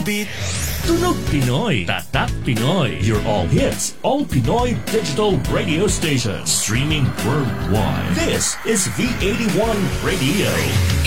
beat. Tunog Pinoy, Tatak Pinoy. Your all hits, all Pinoy digital radio station. Streaming worldwide. This is V81 Radio.